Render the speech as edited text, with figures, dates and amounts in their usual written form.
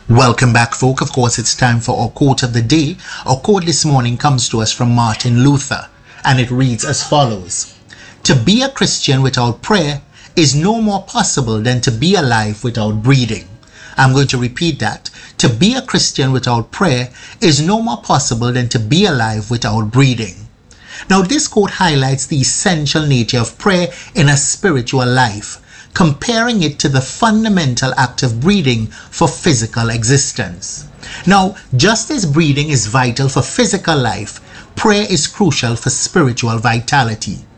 Welcome back, folk. Of course, it's time for our quote of the day. Our quote this morning comes to us from Martin Luther, and it reads as follows. To be a Christian without prayer is no more possible than to be alive without breathing. I'm going to repeat that. To be a Christian without prayer is no more possible than to be alive without breathing. Now, this quote highlights the essential nature of prayer in a spiritual life, comparing it to the fundamental act of breathing for physical existence. Now, just as breathing is vital for physical life, prayer is crucial for spiritual vitality.